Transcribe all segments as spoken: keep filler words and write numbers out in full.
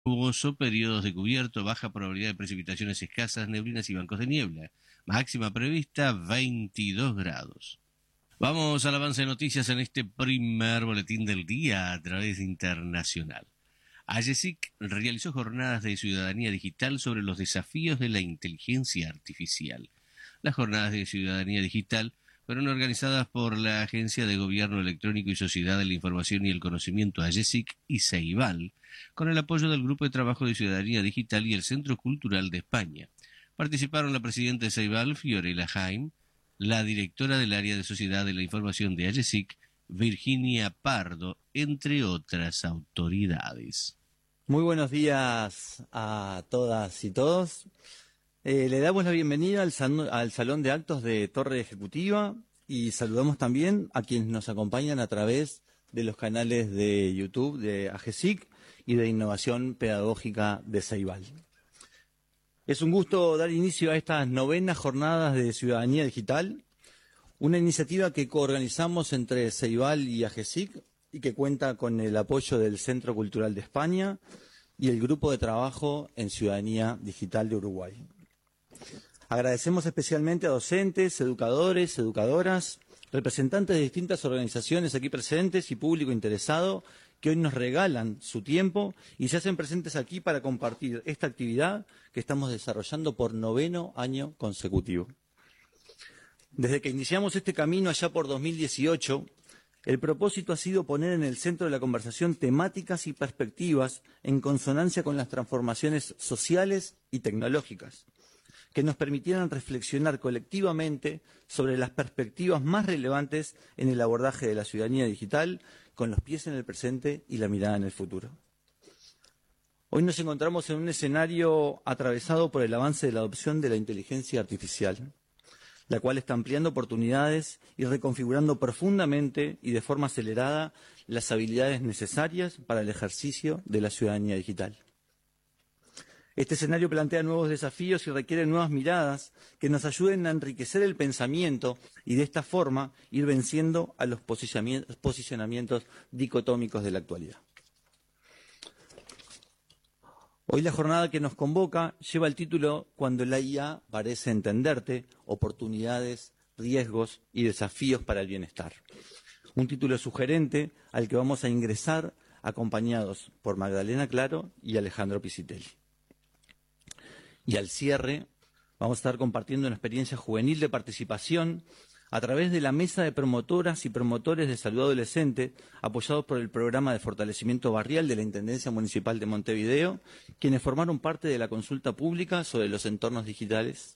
nuboso, periodos de cubierto, baja probabilidad de precipitaciones escasas, neblinas y bancos de niebla. Máxima prevista veintidós grados. Vamos al avance de noticias en este primer boletín del día a través de Internacional. AGESIC realizó jornadas de ciudadanía digital sobre los desafíos de la inteligencia artificial. Las jornadas de ciudadanía digital fueron organizadas por la Agencia de Gobierno Electrónico y Sociedad de la Información y el Conocimiento AGESIC y Ceibal, con el apoyo del Grupo de Trabajo de Ciudadanía Digital y el Centro Cultural de España. Participaron la presidenta de Ceibal, Fiorella Jaime, la directora del área de Sociedad de la Información de AGESIC, Virginia Pardo, entre otras autoridades. Muy buenos días a todas y todos. Eh, le damos la bienvenida al, san, al Salón de Actos de Torre Ejecutiva y saludamos también a quienes nos acompañan a través de los canales de YouTube de AGESIC y de Innovación Pedagógica de Ceibal. Es un gusto dar inicio a estas novenas jornadas de ciudadanía digital, una iniciativa que coorganizamos entre Ceibal y AGESIC y que cuenta con el apoyo del Centro Cultural de España y el Grupo de Trabajo en Ciudadanía Digital de Uruguay. Agradecemos especialmente a docentes, educadores, educadoras, representantes de distintas organizaciones aquí presentes y público interesado que hoy nos regalan su tiempo y se hacen presentes aquí para compartir esta actividad que estamos desarrollando por noveno año consecutivo. Desde que iniciamos este camino allá por dos mil dieciocho, el propósito ha sido poner en el centro de la conversación temáticas y perspectivas en consonancia con las transformaciones sociales y tecnológicas, que nos permitieran reflexionar colectivamente sobre las perspectivas más relevantes en el abordaje de la ciudadanía digital, con los pies en el presente y la mirada en el futuro. Hoy nos encontramos en un escenario atravesado por el avance de la adopción de la inteligencia artificial, la cual está ampliando oportunidades y reconfigurando profundamente y de forma acelerada las habilidades necesarias para el ejercicio de la ciudadanía digital. Este escenario plantea nuevos desafíos y requiere nuevas miradas que nos ayuden a enriquecer el pensamiento y de esta forma ir venciendo a los posicionamientos dicotómicos de la actualidad. Hoy la jornada que nos convoca lleva el título Cuando la I A parece entenderte, oportunidades, riesgos y desafíos para el bienestar. Un título sugerente al que vamos a ingresar acompañados por Magdalena Claro y Alejandro Pisitelli. Y al cierre vamos a estar compartiendo una experiencia juvenil de participación a través de la Mesa de Promotoras y Promotores de Salud Adolescente, apoyados por el Programa de Fortalecimiento Barrial de la Intendencia Municipal de Montevideo, quienes formaron parte de la consulta pública sobre los entornos digitales.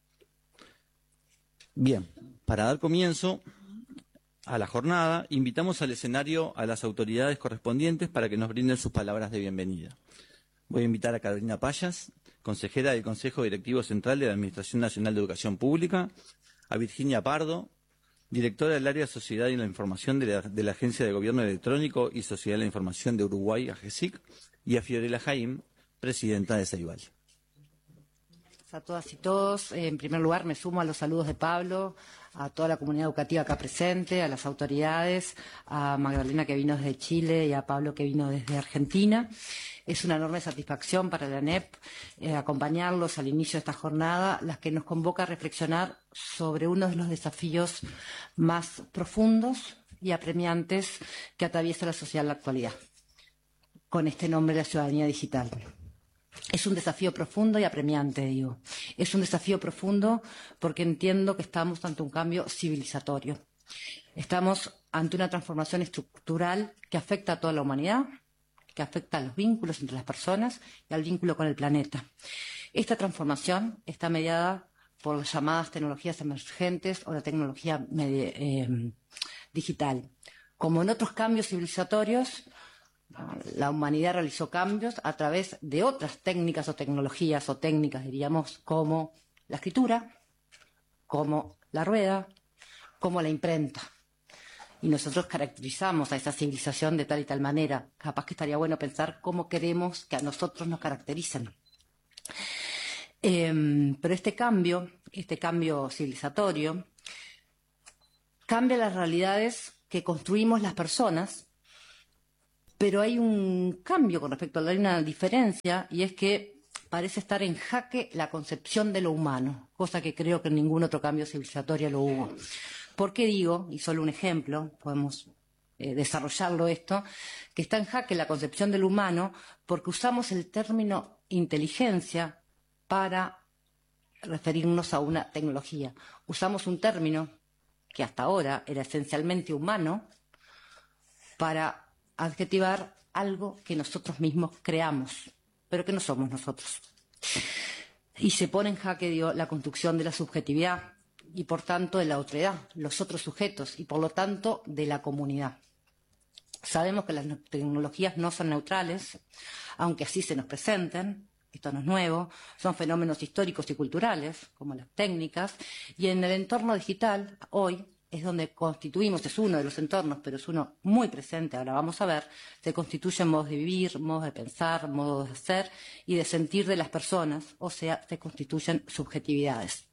Bien, para dar comienzo a la jornada, invitamos al escenario a las autoridades correspondientes para que nos brinden sus palabras de bienvenida. Voy a invitar a Carolina Payas, consejera del Consejo Directivo Central de la Administración Nacional de Educación Pública, a Virginia Pardo, directora del Área de Sociedad y la Información de la, de la Agencia de Gobierno Electrónico y Sociedad de la Información de Uruguay, AGESIC, y a Fiorella Jaime, presidenta de Ceibal. A todas y todos, en primer lugar me sumo a los saludos de Pablo, a toda la comunidad educativa acá presente, a las autoridades, a Magdalena que vino desde Chile y a Pablo que vino desde Argentina. Es una enorme satisfacción para la ANEP eh, acompañarlos al inicio de esta jornada, las que nos convoca a reflexionar sobre uno de los desafíos más profundos y apremiantes que atraviesa la sociedad en la actualidad, con este nombre de la ciudadanía digital. Es un desafío profundo y apremiante, digo. Es un desafío profundo porque entiendo que estamos ante un cambio civilizatorio. Estamos ante una transformación estructural que afecta a toda la humanidad, que afecta a los vínculos entre las personas y al vínculo con el planeta. Esta transformación está mediada por las llamadas tecnologías emergentes o la tecnología eh, digital. Como en otros cambios civilizatorios, la humanidad realizó cambios a través de otras técnicas o tecnologías o técnicas, diríamos, como la escritura, como la rueda, como la imprenta. Y nosotros caracterizamos a esa civilización de tal y tal manera. Capaz que estaría bueno pensar cómo queremos que a nosotros nos caractericen. Eh, pero este cambio, este cambio civilizatorio, cambia las realidades que construimos las personas Pero hay un cambio con respecto a la, hay una diferencia, y es que parece estar en jaque la concepción de lo humano, cosa que creo que en ningún otro cambio civilizatorio lo hubo. ¿Por qué digo, y solo un ejemplo, podemos eh, desarrollarlo esto, que está en jaque la concepción del humano porque usamos el término inteligencia para referirnos a una tecnología? Usamos un término que hasta ahora era esencialmente humano para adjetivar algo que nosotros mismos creamos, pero que no somos nosotros. Y se pone en jaque, digo, la construcción de la subjetividad y, por tanto, de la otredad, los otros sujetos y, por lo tanto, de la comunidad. Sabemos que las tecnologías no son neutrales, aunque así se nos presenten. Esto no es nuevo, son fenómenos históricos y culturales, como las técnicas, y en el entorno digital, hoy, es donde constituimos, es uno de los entornos, pero es uno muy presente, ahora vamos a ver, se constituyen modos de vivir, modos de pensar, modos de ser y de sentir de las personas, o sea, se constituyen subjetividades.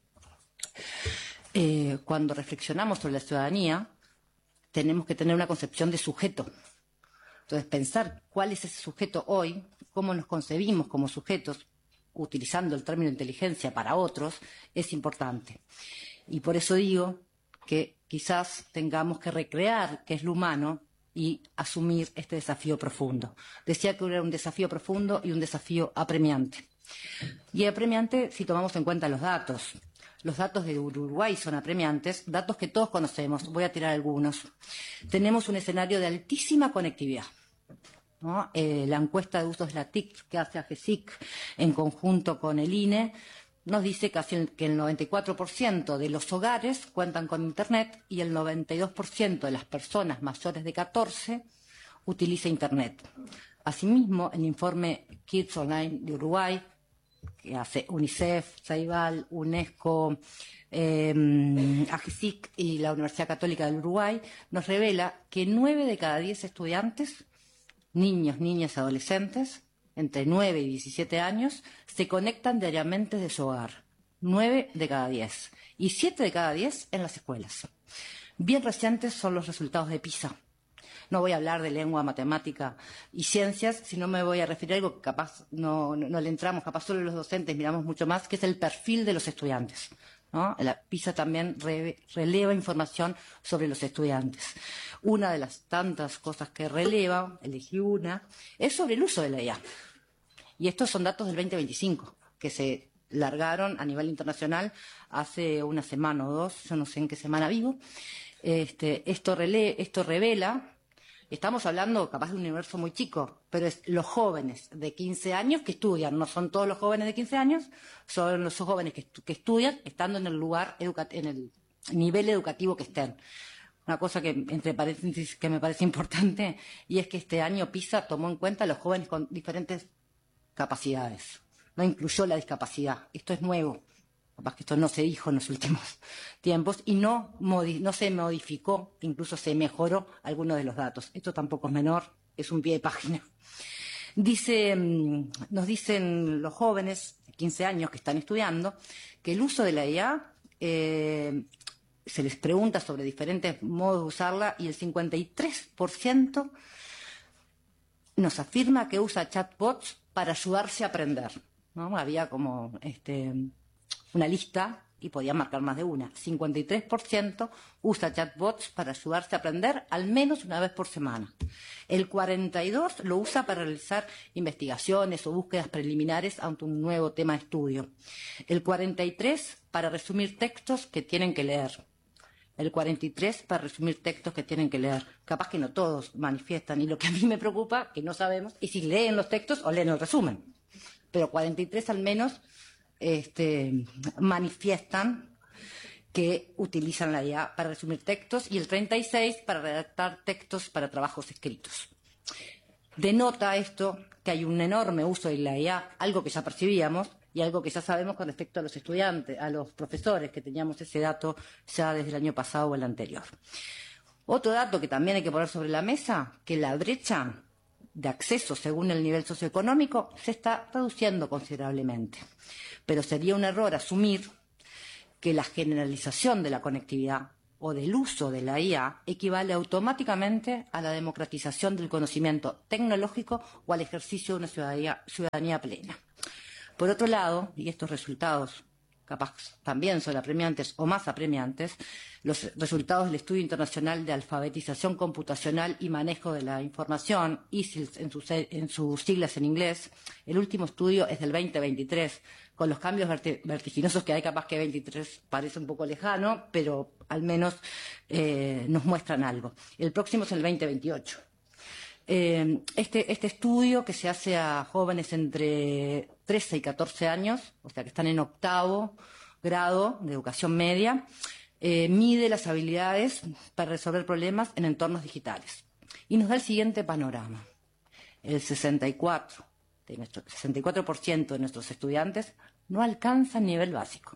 Eh, cuando reflexionamos sobre la ciudadanía, tenemos que tener una concepción de sujeto. Entonces, pensar cuál es ese sujeto hoy, cómo nos concebimos como sujetos, utilizando el término inteligencia para otros, es importante. Y por eso digo que quizás tengamos que recrear qué es lo humano y asumir este desafío profundo. Decía que era un desafío profundo y un desafío apremiante. Y apremiante si tomamos en cuenta los datos. Los datos de Uruguay son apremiantes, datos que todos conocemos. Voy a tirar algunos. Tenemos un escenario de altísima conectividad, ¿no? Eh, la encuesta de usos de la T I C que hace AGESIC en conjunto con el I N E nos dice casi que el noventa y cuatro por ciento de los hogares cuentan con Internet y el noventa y dos por ciento de las personas mayores de catorce utiliza Internet. Asimismo, el informe Kids Online de Uruguay, que hace UNICEF, Ceibal, UNESCO, eh, AGESIC y la Universidad Católica del Uruguay, nos revela que nueve de cada diez estudiantes, niños, niñas, adolescentes, entre nueve y diecisiete años, se conectan diariamente de su hogar. nueve de cada diez. Y siete de cada diez en las escuelas. Bien recientes son los resultados de PISA. No voy a hablar de lengua, matemática y ciencias, sino me voy a referir a algo que capaz no, no, no le entramos, capaz solo los docentes miramos mucho más, que es el perfil de los estudiantes, ¿no? La PISA también re, releva información sobre los estudiantes. Una de las tantas cosas que releva, elegí una, es sobre el uso de la I A. Y estos son datos del veinte veinticinco, que se largaron a nivel internacional hace una semana o dos, yo no sé en qué semana vivo. Este, esto, rele, esto revela, estamos hablando capaz de un universo muy chico, pero es los jóvenes de quince años que estudian, no son todos los jóvenes de quince años, son los jóvenes que, que estudian estando en el lugar, en el nivel educativo que estén. Una cosa que, entre paréntesis, que me parece importante, y es que este año PISA tomó en cuenta a los jóvenes con diferentes capacidades, no incluyó la discapacidad. Esto es nuevo, capaz que esto no se dijo en los últimos tiempos y no, no se modificó, incluso se mejoró algunos de los datos. Esto tampoco es menor, es un pie de página. Dice, nos dicen los jóvenes de quince años que están estudiando que el uso de la I A, eh, se les pregunta sobre diferentes modos de usarla y el cincuenta y tres por ciento nos afirma que usa chatbots para ayudarse a aprender, ¿no? Había como este, una lista y podía marcar más de una. cincuenta y tres por ciento usa chatbots para ayudarse a aprender al menos una vez por semana. El cuarenta y dos por ciento lo usa para realizar investigaciones o búsquedas preliminares ante un nuevo tema de estudio. El cuarenta y tres por ciento para resumir textos que tienen que leer. El cuarenta y tres por ciento para resumir textos que tienen que leer. Capaz que no todos manifiestan. Y lo que a mí me preocupa, que no sabemos, es si leen los textos o leen el resumen. Pero cuarenta y tres al menos este, manifiestan que utilizan la I A para resumir textos y el treinta y seis por ciento para redactar textos para trabajos escritos. Denota esto que hay un enorme uso de la I A, algo que ya percibíamos, y algo que ya sabemos con respecto a los estudiantes, a los profesores, que teníamos ese dato ya desde el año pasado o el anterior. Otro dato que también hay que poner sobre la mesa, que la brecha de acceso según el nivel socioeconómico se está reduciendo considerablemente. Pero sería un error asumir que la generalización de la conectividad o del uso de la I A equivale automáticamente a la democratización del conocimiento tecnológico o al ejercicio de una ciudadanía, ciudadanía plena. Por otro lado, y estos resultados capaz también son apremiantes o más apremiantes, los resultados del Estudio Internacional de Alfabetización Computacional y Manejo de la Información, I S I L S en sus, en sus siglas en inglés, el último estudio es del veinte veintitrés, con los cambios vertiginosos que hay, capaz que veintitrés parece un poco lejano, pero al menos eh, nos muestran algo. El próximo es el veinte veintiocho. Eh, este, este estudio, que se hace a jóvenes entre trece y catorce años, o sea que están en octavo grado de educación media, eh, mide las habilidades para resolver problemas en entornos digitales. Y nos da el siguiente panorama. El sesenta y cuatro, de nuestro, sesenta y cuatro por ciento de nuestros estudiantes no alcanzan nivel básico.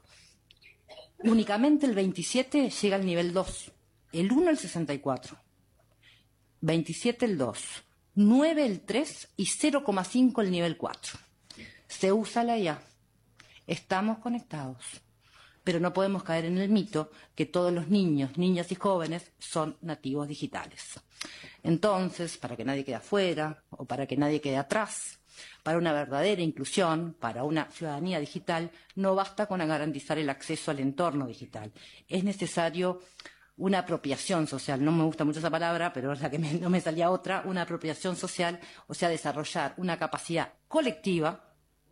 Únicamente el veintisiete por ciento llega al nivel dos, el uno el sesenta y cuatro por ciento. veintisiete el dos, nueve el tres y cero coma cinco el nivel cuatro. Se usa la I A. Estamos conectados. Pero no podemos caer en el mito que todos los niños, niñas y jóvenes son nativos digitales. Entonces, para que nadie quede afuera o para que nadie quede atrás, para una verdadera inclusión, para una ciudadanía digital, no basta con garantizar el acceso al entorno digital. Es necesario una apropiación social, no me gusta mucho esa palabra, pero es la que me, no me salía otra, una apropiación social, o sea, desarrollar una capacidad colectiva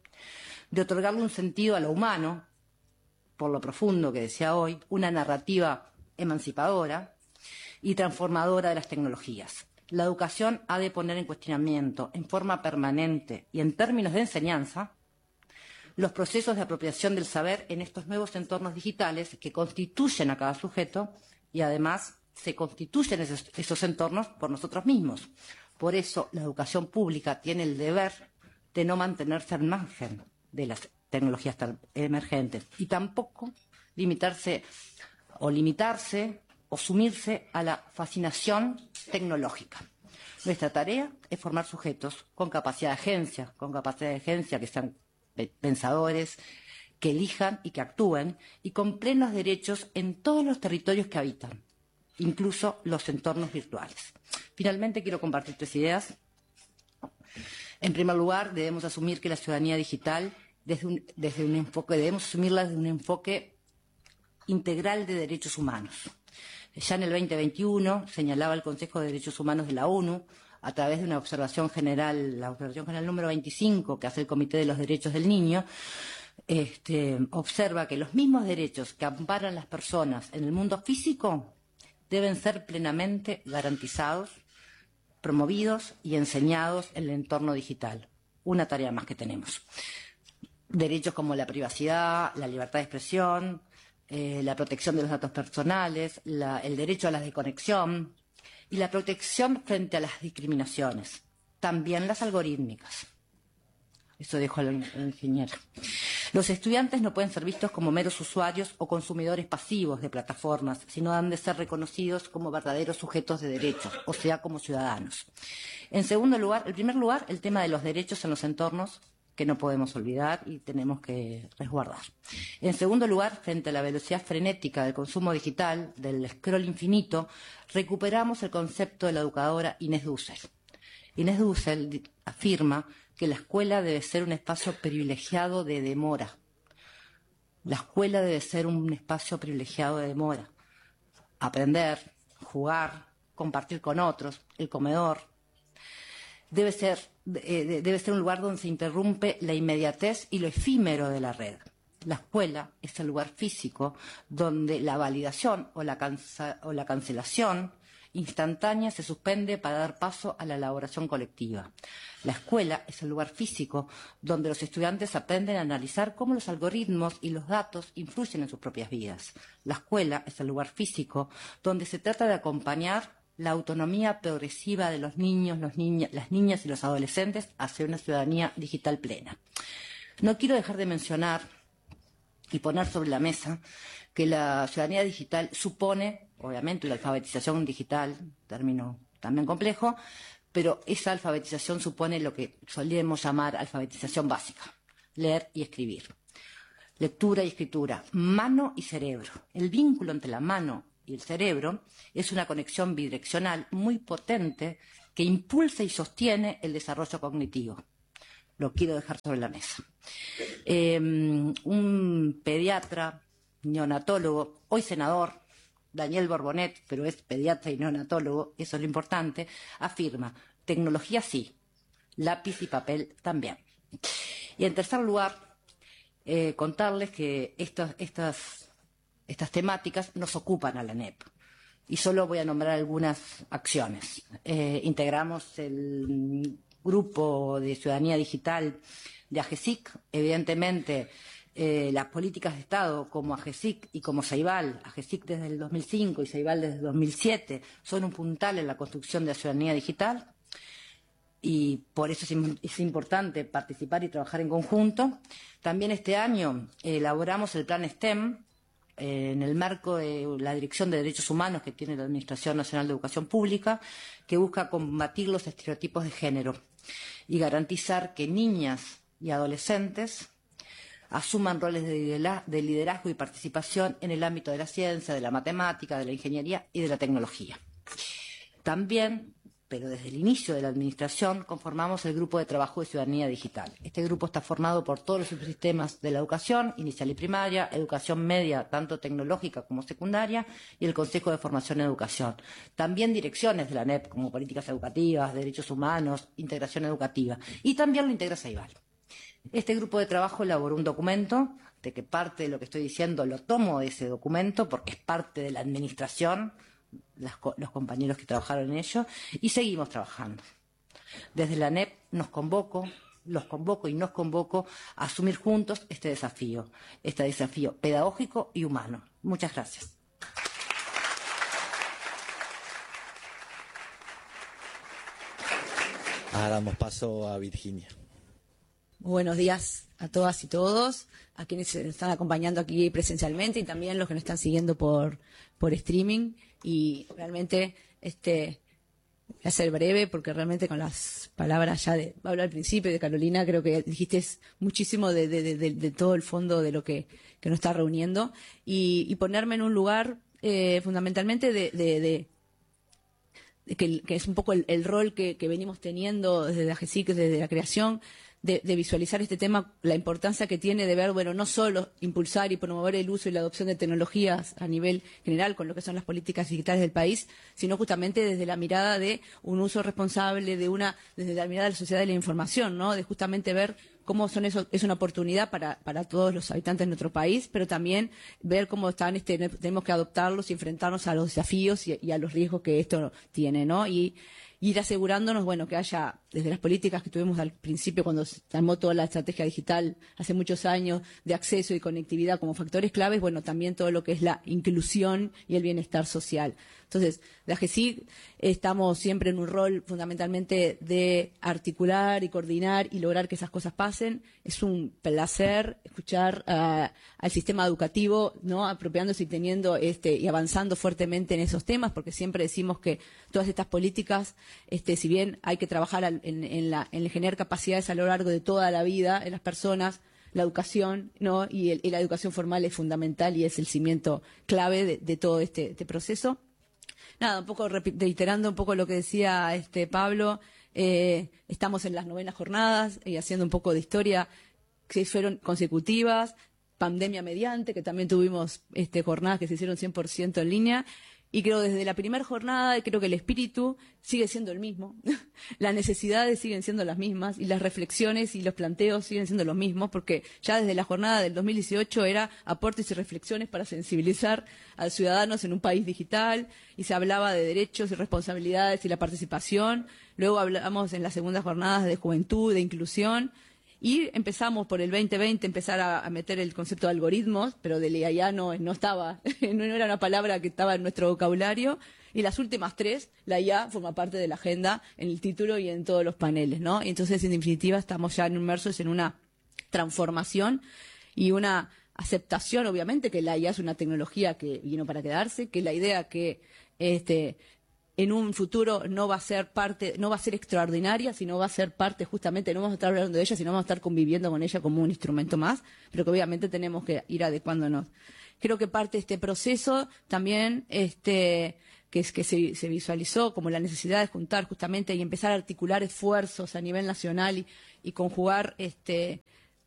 de otorgarle un sentido a lo humano, por lo profundo que decía hoy, una narrativa emancipadora y transformadora de las tecnologías. La educación ha de poner en cuestionamiento, en forma permanente y en términos de enseñanza, los procesos de apropiación del saber en estos nuevos entornos digitales que constituyen a cada sujeto y además se constituyen esos, esos entornos por nosotros mismos. Por eso la educación pública tiene el deber de no mantenerse al margen de las tecnologías emergentes y tampoco limitarse o limitarse o sumirse a la fascinación tecnológica. Nuestra tarea es formar sujetos con capacidad de agencia, con capacidad de agencia que sean pensadores, que elijan y que actúen, y con plenos derechos en todos los territorios que habitan, incluso los entornos virtuales. Finalmente, quiero compartir tres ideas. En primer lugar, debemos asumir que la ciudadanía digital, desde un, desde un enfoque, debemos asumirla desde un enfoque integral de derechos humanos. Ya en el veinte veintiuno señalaba el Consejo de Derechos Humanos de la ONU, a través de una observación general, la observación general número veinticinco que hace el Comité de los Derechos del Niño, este, observa que los mismos derechos que amparan las personas en el mundo físico deben ser plenamente garantizados, promovidos y enseñados en el entorno digital. Una tarea más que tenemos. Derechos como la privacidad, la libertad de expresión, eh, la protección de los datos personales, la, el derecho a la desconexión y la protección frente a las discriminaciones, también las algorítmicas. Eso dijo el, el ingeniero. Los estudiantes no pueden ser vistos como meros usuarios o consumidores pasivos de plataformas, sino han de ser reconocidos como verdaderos sujetos de derechos, o sea, como ciudadanos. En segundo lugar, en primer lugar, el tema de los derechos en los entornos, que no podemos olvidar y tenemos que resguardar. En segundo lugar, frente a la velocidad frenética del consumo digital, del scroll infinito, recuperamos el concepto de la educadora Inés Dussel. Inés Dussel afirma que la escuela debe ser un espacio privilegiado de demora. La escuela debe ser un espacio privilegiado de demora. Aprender, jugar, compartir con otros, el comedor. Debe ser, eh, debe ser un lugar donde se interrumpe la inmediatez y lo efímero de la red. La escuela es el lugar físico donde la validación o la, cansa, o la cancelación instantánea se suspende para dar paso a la elaboración colectiva. La escuela es el lugar físico donde los estudiantes aprenden a analizar cómo los algoritmos y los datos influyen en sus propias vidas. La escuela es el lugar físico donde se trata de acompañar la autonomía progresiva de los niños, los niña, las niñas y los adolescentes hacia una ciudadanía digital plena. No quiero dejar de mencionar y poner sobre la mesa que la ciudadanía digital supone, obviamente, la alfabetización digital, término también complejo, pero esa alfabetización supone lo que solíamos llamar alfabetización básica, leer y escribir. Lectura y escritura, mano y cerebro. El vínculo entre la mano y el cerebro es una conexión bidireccional muy potente que impulsa y sostiene el desarrollo cognitivo. Lo quiero dejar sobre la mesa. Eh, un pediatra, neonatólogo, hoy senador, Daniel Borbonet, pero es pediatra y neonatólogo, eso es lo importante, afirma, tecnología sí, lápiz y papel también. Y en tercer lugar, eh, contarles que estos, estas, estas temáticas nos ocupan a la N E P. Y solo voy a nombrar algunas acciones. Eh, integramos el grupo de ciudadanía digital de AGESIC. Evidentemente, eh, las políticas de Estado como AGESIC y como Ceibal, AGESIC desde el dos mil cinco y Ceibal desde el dos mil siete, son un puntal en la construcción de la ciudadanía digital. Y por eso es, es importante participar y trabajar en conjunto. También este año eh, elaboramos el plan STEM, en el marco de la Dirección de Derechos Humanos que tiene la Administración Nacional de Educación Pública, que busca combatir los estereotipos de género y garantizar que niñas y adolescentes asuman roles de liderazgo y participación en el ámbito de la ciencia, de la matemática, de la ingeniería y de la tecnología. También, pero desde el inicio de la Administración, conformamos el Grupo de Trabajo de Ciudadanía Digital. Este grupo está formado por todos los subsistemas de la educación, inicial y primaria, educación media, tanto tecnológica como secundaria, y el Consejo de Formación en Educación. También direcciones de la N E P, como políticas educativas, derechos humanos, integración educativa. Y también lo integra Ceibal. Este grupo de trabajo elaboró un documento, de que parte de lo que estoy diciendo lo tomo de ese documento, porque es parte de la Administración, Las, los compañeros que trabajaron en ello, y seguimos trabajando. Desde la N E P nos convoco, los convoco y nos convoco a asumir juntos este desafío, este desafío pedagógico y humano. Muchas gracias. Ahora damos paso a Virginia. Buenos días a todas y todos, a quienes se están acompañando aquí presencialmente y también los que nos están siguiendo por, por streaming. Y realmente, este, voy a ser breve porque realmente con las palabras ya de Pablo al principio, de Carolina, creo que dijiste muchísimo de, de, de, de todo el fondo de lo que, que nos está reuniendo. Y, y ponerme en un lugar eh, fundamentalmente de, de, de, de que, que es un poco el, el rol que, que venimos teniendo desde la AGESIC, desde la creación, De, de visualizar este tema, la importancia que tiene de ver, bueno, no solo impulsar y promover el uso y la adopción de tecnologías a nivel general con lo que son las políticas digitales del país, sino justamente desde la mirada de un uso responsable, de una, desde la mirada de la sociedad de la información, ¿no? De justamente ver cómo son eso, es una oportunidad para, para todos los habitantes de nuestro país, pero también ver cómo están, este, tenemos que adoptarlos y enfrentarnos a los desafíos y, y a los riesgos que esto tiene, ¿no? Y ir asegurándonos, bueno, que haya, desde las políticas que tuvimos al principio cuando se armó toda la estrategia digital hace muchos años, de acceso y conectividad como factores claves, bueno, también todo lo que es la inclusión y el bienestar social. Entonces, de AGESIC estamos siempre en un rol fundamentalmente de articular y coordinar y lograr que esas cosas pasen. Es un placer escuchar uh, al sistema educativo, ¿no?, apropiándose y teniendo este y avanzando fuertemente en esos temas, porque siempre decimos que todas estas políticas, este, si bien hay que trabajar en, en, la, en generar capacidades a lo largo de toda la vida en las personas, la educación, ¿no?, y, el, y la educación formal es fundamental y es el cimiento clave de, de todo este, este proceso. Nada, un poco reiterando un poco lo que decía este Pablo, eh, estamos en las novenas jornadas y haciendo un poco de historia que fueron consecutivas, pandemia mediante, que también tuvimos este, jornadas que se hicieron cien por ciento en línea. Y creo desde la primera jornada, creo que el espíritu sigue siendo el mismo, las necesidades siguen siendo las mismas y las reflexiones y los planteos siguen siendo los mismos, porque ya desde la jornada del dos mil dieciocho era aportes y reflexiones para sensibilizar a los ciudadanos en un país digital y se hablaba de derechos y responsabilidades y la participación. Luego hablamos en las segundas jornadas de juventud, de inclusión. Y empezamos por el veinte veinte empezar a, a meter el concepto de algoritmos, pero de la I A no, no estaba, no era una palabra que estaba en nuestro vocabulario. Y las últimas tres, la I A forma parte de la agenda en el título y en todos los paneles, ¿no? Y entonces, en definitiva, estamos ya inmersos en una transformación y una aceptación, obviamente, que la I A es una tecnología que vino para quedarse, que la idea que este en un futuro no va a ser parte, no va a ser extraordinaria, sino va a ser parte justamente, no vamos a estar hablando de ella, sino vamos a estar conviviendo con ella como un instrumento más, pero que obviamente tenemos que ir adecuándonos. creo que parte de este proceso también, este, que es que se, se visualizó como la necesidad de juntar justamente y empezar a articular esfuerzos a nivel nacional y, y conjugar este,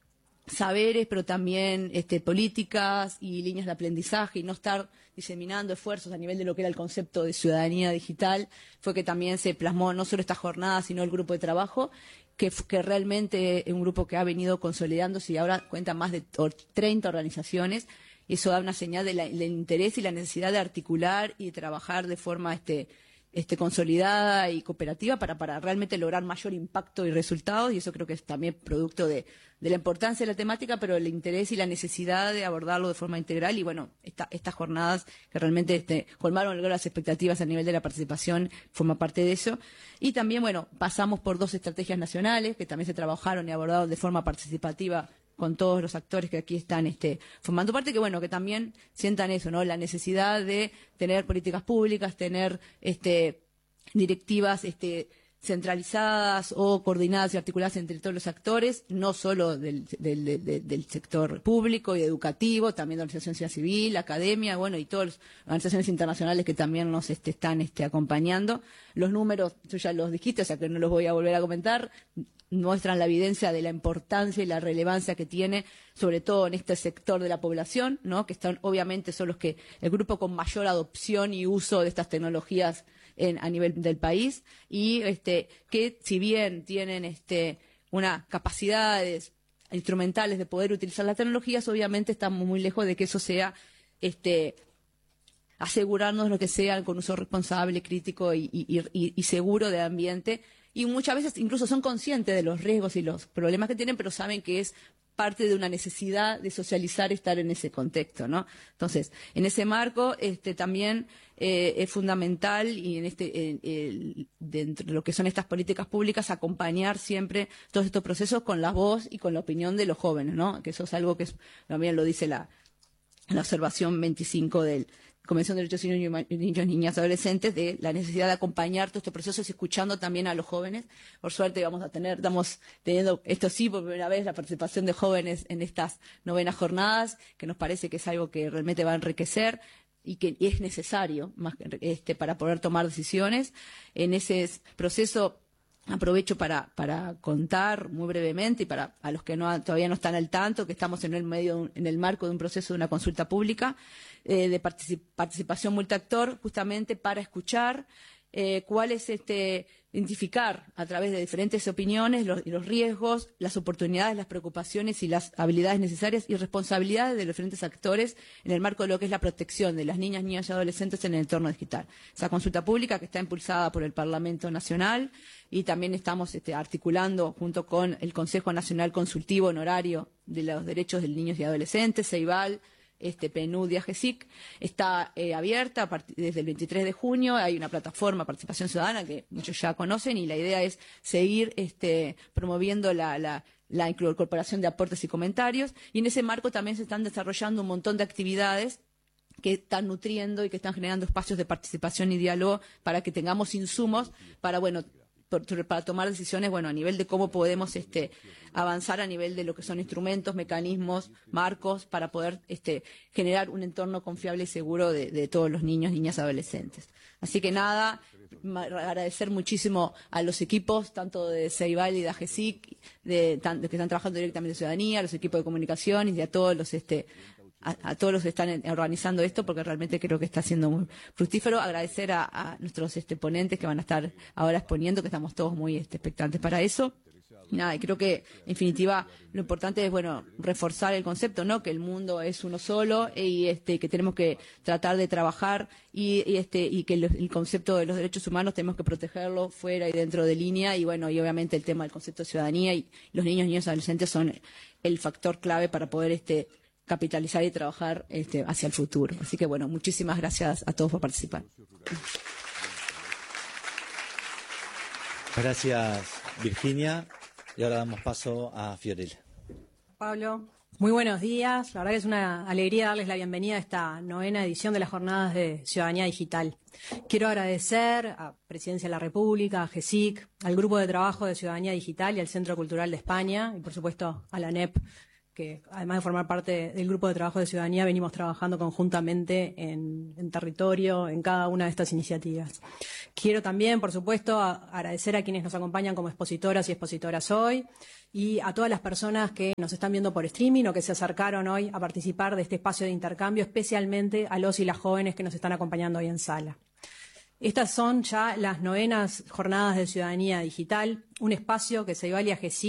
saberes, pero también este, políticas y líneas de aprendizaje, y no estar diseminando esfuerzos a nivel de lo que era el concepto de ciudadanía digital, fue que también se plasmó no solo esta jornada, sino el grupo de trabajo, que, que realmente es un grupo que ha venido consolidándose y ahora cuenta más de treinta organizaciones. Y eso da una señal de la, del interés y la necesidad de articular y de trabajar de forma este, este, consolidada y cooperativa para, para realmente lograr mayor impacto y resultados, y eso creo que es también producto de, de la importancia de la temática, pero el interés y la necesidad de abordarlo de forma integral. Y bueno, esta, estas jornadas que realmente este, colmaron las expectativas a nivel de la participación forma parte de eso. Y también, bueno, pasamos por dos estrategias nacionales que también se trabajaron y abordaron de forma participativa con todos los actores que aquí están este, formando parte, que bueno, que también sientan eso, ¿no? La necesidad de tener políticas públicas, tener este, directivas este, centralizadas o coordinadas y articuladas entre todos los actores, no solo del, del, del, del sector público y educativo, también de la organización civil, academia, bueno, y todas las organizaciones internacionales que también nos este, están este, acompañando. Los números, tú ya los dijiste, o sea que no los voy a volver a comentar, muestran la evidencia de la importancia y la relevancia que tiene, sobre todo en este sector de la población, ¿no? Que están, obviamente, son los que, el grupo con mayor adopción y uso de estas tecnologías en, a nivel del país, y este, que si bien tienen este, unas capacidades instrumentales de poder utilizar las tecnologías, obviamente estamos muy lejos de que eso sea este, asegurarnos lo que sea con uso responsable, crítico y, y, y, y seguro del ambiente. Y muchas veces incluso son conscientes de los riesgos y los problemas que tienen, pero saben que es parte de una necesidad de socializar y estar en ese contexto, ¿no? Entonces, en ese marco este, también eh, es fundamental, y en este, eh, eh, dentro de lo que son estas políticas públicas, acompañar siempre todos estos procesos con la voz y con la opinión de los jóvenes, ¿no? Que eso es algo que es, también lo dice la, la observación veinticinco del Convención de Derechos de Niños, Niños, Niñas y Adolescentes, de la necesidad de acompañar todos estos procesos, escuchando también a los jóvenes. Por suerte vamos a tener, estamos teniendo, esto sí, por primera vez, la participación de jóvenes en estas novenas jornadas, que nos parece que es algo que realmente va a enriquecer y que es necesario más, este, para poder tomar decisiones. En ese proceso aprovecho para, para contar muy brevemente, y para a los que no, todavía no están al tanto, que estamos en el medio, en el marco de un proceso de una consulta pública eh, de particip participación multiactor, justamente para escuchar eh, cuál es este, identificar a través de diferentes opiniones los, los riesgos, las oportunidades, las preocupaciones y las habilidades necesarias y responsabilidades de los diferentes actores en el marco de lo que es la protección de las niñas, niñas y adolescentes en el entorno digital. Esa consulta pública que está impulsada por el Parlamento Nacional, y también estamos este, articulando junto con el Consejo Nacional Consultivo Honorario de los Derechos de Niños y Adolescentes, CEIBAL, este, PNUD y AGESIC, está eh, abierta desde el veintitrés de junio. Hay una plataforma, Participación Ciudadana, que muchos ya conocen, y la idea es seguir este, promoviendo la, la, la incorporación de aportes y comentarios, y en ese marco también se están desarrollando un montón de actividades que están nutriendo y que están generando espacios de participación y diálogo para que tengamos insumos para, bueno, para tomar decisiones, bueno, a nivel de cómo podemos este, avanzar a nivel de lo que son instrumentos, mecanismos, marcos, para poder este, generar un entorno confiable y seguro de, de todos los niños, niñas, adolescentes. Así que nada, agradecer muchísimo a los equipos, tanto de CEIBAL y de AGESIC, de, de, de que están trabajando directamente en ciudadanía, a los equipos de comunicación y a todos los este, A, a todos los que están en, organizando esto, porque realmente creo que está siendo muy fructífero. Agradecer a, a nuestros este, ponentes que van a estar ahora exponiendo, que estamos todos muy este, expectantes para eso. Y nada, y creo que, en definitiva, lo importante es, bueno, reforzar el concepto, ¿no? Que el mundo es uno solo, y este, que tenemos que tratar de trabajar, y, y, este, y que el, el concepto de los derechos humanos tenemos que protegerlo fuera y dentro de línea, y bueno, y obviamente el tema del concepto de ciudadanía, y los niños, niñas y adolescentes son el factor clave para poder este, capitalizar y trabajar este, hacia el futuro. Así que, bueno, muchísimas gracias a todos por participar. Gracias, Virginia. Y ahora damos paso a Fiorella. Pablo, muy buenos días. La verdad que es una alegría darles la bienvenida a esta novena edición de las Jornadas de Ciudadanía Digital. Quiero agradecer a Presidencia de la República, a GESIC, al Grupo de Trabajo de Ciudadanía Digital y al Centro Cultural de España, y por supuesto a la A N E P, que además de formar parte del grupo de trabajo de ciudadanía, venimos trabajando conjuntamente en, en territorio, en cada una de estas iniciativas. Quiero también, por supuesto, a, agradecer a quienes nos acompañan como expositoras y expositoras hoy y a todas las personas que nos están viendo por streaming o que se acercaron hoy a participar de este espacio de intercambio, especialmente a los y las jóvenes que nos están acompañando hoy en sala. Estas son ya las novenas jornadas de ciudadanía digital, un espacio que Ceibal y A G E S I